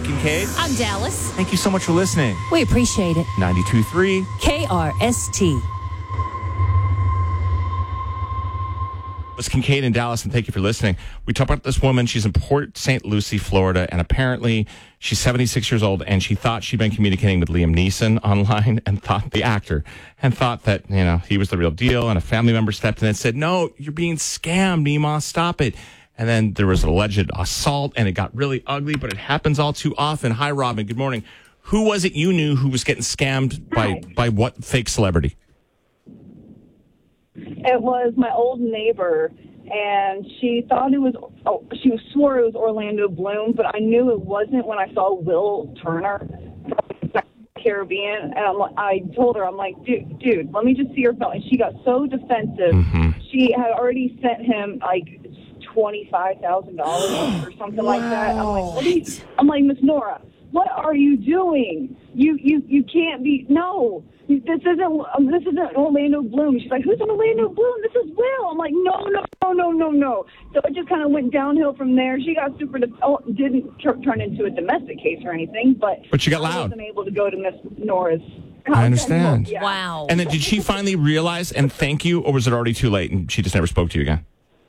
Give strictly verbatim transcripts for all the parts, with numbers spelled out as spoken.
I'm Kincaid. I'm Dallas. Thank you so much for listening. We appreciate it. ninety-two point three K R S T. It's Kincaid in Dallas, and thank you for listening. We talked about this woman. She's in Port Saint Lucie, Florida, and apparently she's seventy-six years old, and she thought she'd been communicating with Liam Neeson online, and thought, the actor, and thought that, you know, he was the real deal, and a family member stepped in and said, no, you're being scammed, Nima, stop it. And then there was an alleged assault, and it got really ugly, but it happens all too often. Hi, Robin. Good morning. Who was it you knew who was getting scammed by, by what fake celebrity? It was my old neighbor, and she thought it was, oh, she swore it was Orlando Bloom, but I knew it wasn't when I saw Will Turner from the Caribbean. And I'm, like- I told her, I'm like, dude, dude, let me just see your phone. And she got so defensive. Mm-hmm. She had already sent him, like, twenty-five thousand dollars or something like that. I'm like, what are you, I'm like, Miss Nora, what are you doing? You you you can't be, no. This isn't um, this isn't Orlando Bloom. She's like, who's Orlando Bloom? This is Will. I'm like, no, no, no, no, no, no. So it just kind of went downhill from there. She got super, de- oh, didn't tur- turn into a domestic case or anything, but But she got I loud. wasn't able to go to Miss Nora's. I understand. Yeah. Wow. And then did she finally realize and thank you, or was it already too late and she just never spoke to you again?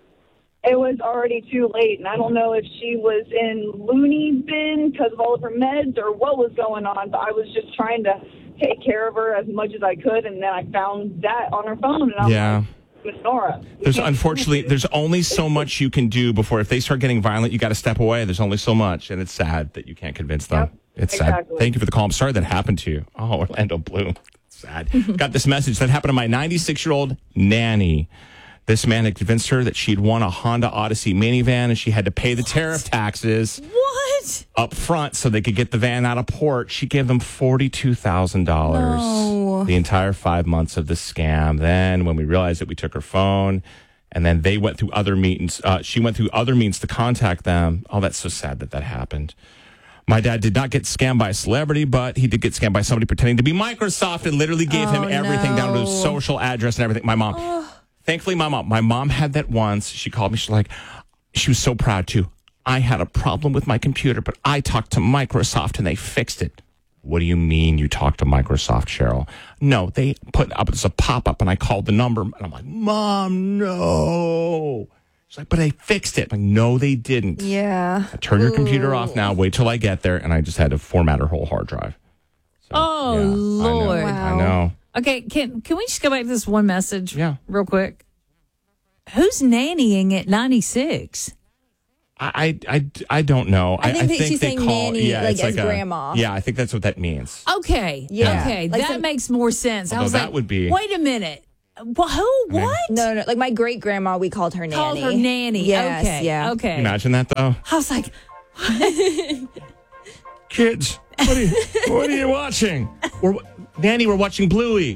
It was already too late, and I don't know if she was in loony bin because of all of her meds or what was going on, but I was just trying to take care of her as much as I could, and then I found that on her phone, and I was Yeah. like, Miss Nora. you There's can't- unfortunately, there's only so much you can do before, if they start getting violent, you got to step away. There's only so much, and it's sad that you can't convince them. Yep, It's exactly. sad. Thank you for the call. I'm sorry that happened to you. Oh, Orlando Bloom. Sad. Got this message that happened to my ninety-six-year-old nanny. This man had convinced her that she'd won a Honda Odyssey minivan, and she had to pay the tariff taxes What? up front so they could get the van out of port. She gave them forty-two thousand dollars No. the entire five months of the scam. Then when we realized it, we took her phone, and then they went through other means. Uh, she went through other means to contact them. Oh, that's so sad that that happened. My dad did not get scammed by a celebrity, but he did get scammed by somebody pretending to be Microsoft and literally gave him Oh, everything down to no. his social address and everything. My mom. Thankfully, my mom, my mom had that once. She called me. She's like, she was so proud too. I had a problem with my computer, but I talked to Microsoft and they fixed it. What do you mean you talked to Microsoft, Cheryl? No, they put up as a pop-up and I called the number and I'm like, Mom, no. She's like, but they fixed it. I'm like, no, they didn't. Yeah. Turn your computer off now. Wait till I get there. And I just had to format her whole hard drive. So, Oh, yeah, I know. Lord. I Wow. know. Okay, can can we just go back to this one message Yeah. real quick? Who's nannying at ninety-six? I, I, I don't know. I think that she's they saying call, nanny, yeah, like, it's as a- grandma. Yeah, I think that's what that means. Okay. Yeah. Okay, Like that some- makes more sense. I Although was that like, would be- wait a minute. Wha- Who? mean- What? No, no, like my great grandma, we called her nanny. Called her nanny. Yes, okay. yeah. Okay. Can you imagine that, though? I was like, Kids, what are you, what are you watching? We're, Nanny, we're watching Bluey.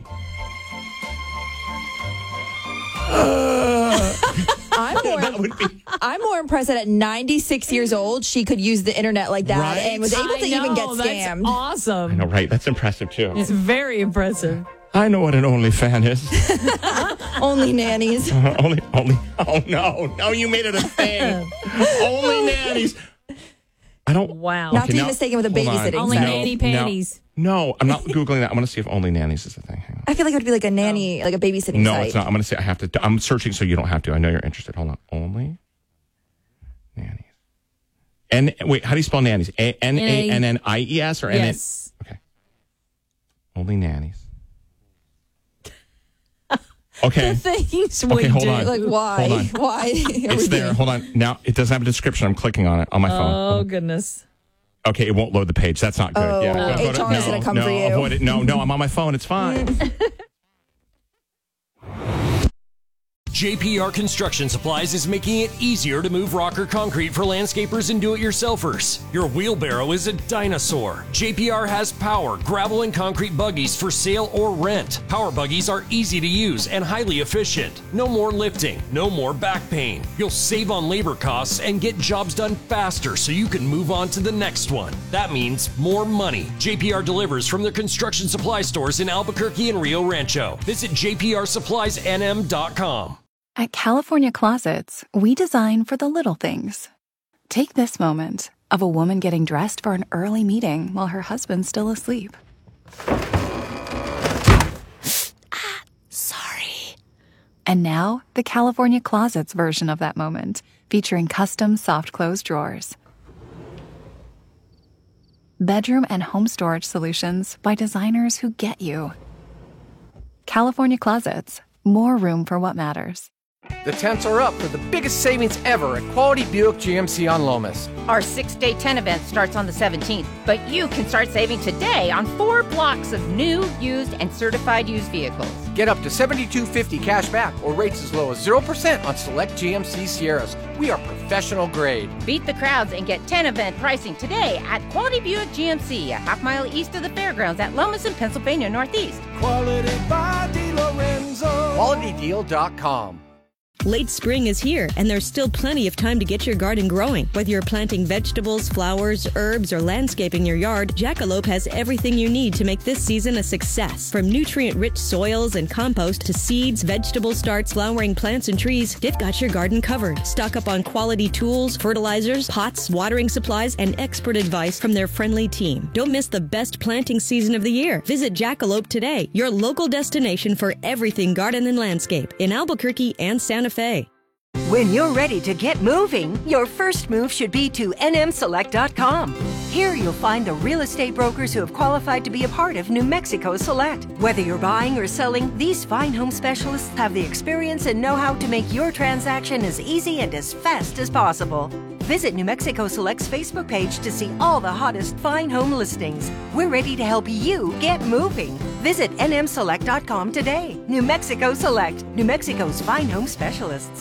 Uh, I'm more, that would be... I'm more impressed that at ninety-six years old, she could use the internet like that Right? and was able I to even get know, that's scammed. awesome. I know, right? That's impressive, too. It's very impressive. I know what an OnlyFan is. Only nannies. Uh, only, only, oh, no. No, you made it a thing. Only nannies. I don't... Wow. Not to be now- mistaken with a hold on. babysitting Only site. nanny panties. No, I'm not Googling that. I'm going to see if Only Nannies is a thing. Hang on. I feel like it would be like a nanny, like a babysitting No, site. it's not. I'm going to say I have to. I'm searching so you don't have to. I know you're interested. Hold on. Only Nannies. N. Wait, how do you spell nannies? A- N A N N I E S or N A? Yes. Okay. Only Nannies. Okay. The things Okay, we hold do. on. Like, why? Hold on. Why? are It's we there. doing- Hold on. Now it doesn't have a description. I'm clicking on it on my phone. Oh, goodness. Okay, it won't load the page. That's not good. Oh, yeah, go- go H to- R is no, gonna come no, for you. Avoid it. No, no, I'm on my phone. It's fine. J P R Construction Supplies is making it easier to move rock or concrete for landscapers and do-it-yourselfers. Your wheelbarrow is a dinosaur. J P R has power, gravel, and concrete buggies for sale or rent. Power buggies are easy to use and highly efficient. No more lifting, no more back pain. You'll save on labor costs and get jobs done faster so you can move on to the next one. That means more money. J P R delivers from their construction supply stores in Albuquerque and Rio Rancho. Visit j p r supplies n m dot com. At California Closets, we design for the little things. Take this moment. of a woman getting dressed for an early meeting while her husband's still asleep. Ah, sorry. And now, the California Closets version of that moment, featuring custom soft close drawers. Bedroom and home storage solutions by designers who get you. California Closets. More room for what matters. The tents are up for the biggest savings ever at Quality Buick G M C on Lomas. Our six-day tent event starts on the seventeenth, but you can start saving today on four blocks of new, used, and certified used vehicles. Get up to seventy-two fifty cash back or rates as low as zero percent on select G M C Sierras. We are professional grade. Beat the crowds and get tent event pricing today at Quality Buick G M C, a half mile east of the fairgrounds at Lomas in Pennsylvania Northeast. Quality by DeLorenzo. quality deal dot com. Late spring is here, and there's still plenty of time to get your garden growing. Whether you're planting vegetables, flowers, herbs, or landscaping your yard, Jackalope has everything you need to make this season a success. From nutrient-rich soils and compost to seeds, vegetable starts, flowering plants, and trees, they've got your garden covered. Stock up on quality tools, fertilizers, pots, watering supplies, and expert advice from their friendly team. Don't miss the best planting season of the year. Visit Jackalope today, your local destination for everything garden and landscape in Albuquerque and Santa Fe. When you're ready to get moving, your first move should be to N M select dot com. Here you'll find the real estate brokers who have qualified to be a part of New Mexico Select. Whether you're buying or selling, these fine home specialists have the experience and know-how to make your transaction as easy and as fast as possible. Visit New Mexico Select's Facebook page to see all the hottest fine home listings. We're ready to help you get moving. Visit N M select dot com today. New Mexico Select, New Mexico's fine home specialists.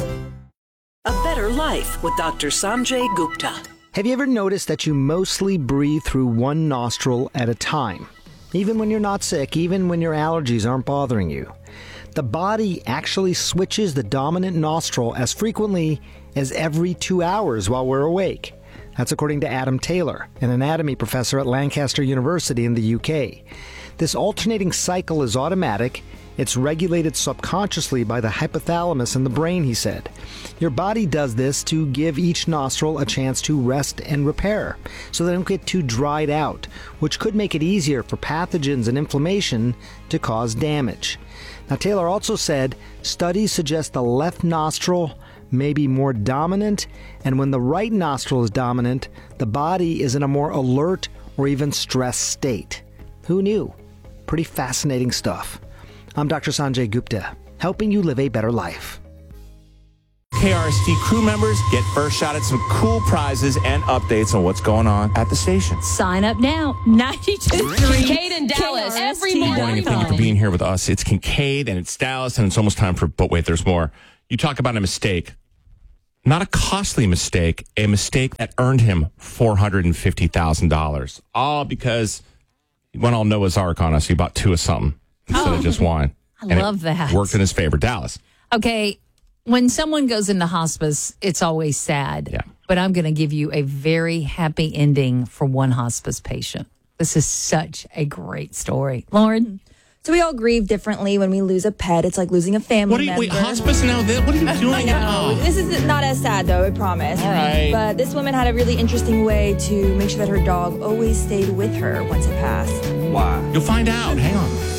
A Better Life with Doctor Sanjay Gupta. Have you ever noticed that you mostly breathe through one nostril at a time? Even when you're not sick, even when your allergies aren't bothering you. The body actually switches the dominant nostril as frequently as every two hours while we're awake. That's according to Adam Taylor, an anatomy professor at Lancaster University in the U K. This alternating cycle is automatic. It's regulated subconsciously by the hypothalamus in the brain, he said. Your body does this to give each nostril a chance to rest and repair, so they don't get too dried out, which could make it easier for pathogens and inflammation to cause damage. Now, Taylor also said studies suggest the left nostril may be more dominant, and when the right nostril is dominant, the body is in a more alert or even stressed state. Who knew? Pretty fascinating stuff. I'm Doctor Sanjay Gupta, helping you live a better life. K R S T crew members get first shot at some cool prizes and updates on what's going on at the station. Sign up now. ninety-two point three Kincaid and Dallas every Good morning. morning, and thank you for being here with us. It's Kincaid and it's Dallas, and it's almost time for, but wait, there's more. You talk about a mistake. Not a costly mistake, a mistake that earned him four hundred fifty thousand dollars. All because he went all Noah's Ark on us. He bought two of something instead Oh. of just one. I And love it that. Worked in his favor. Dallas. Okay, when someone goes into hospice, it's always sad. Yeah. But I'm going to give you a very happy ending for one hospice patient. This is such a great story. Lauren? So we all grieve differently when we lose a pet. It's like losing a family What are you, member. wait, hospice now? This? What are you doing? No, Oh. this is not as sad though, I promise. All right. But this woman had a really interesting way to make sure that her dog always stayed with her once it passed. You'll find out. Hang on.